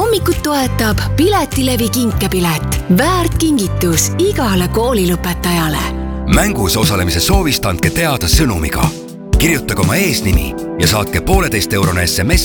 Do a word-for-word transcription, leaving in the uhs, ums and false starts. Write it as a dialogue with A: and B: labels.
A: hommikut toetab Piletilevi kinkepilet. Väärt kingitus igale koolilõpetajale.
B: Mängus osalemise soovist andke teada sõnumiga. Kirjutage oma eesnimi ja saatke pooleteist eurone S M S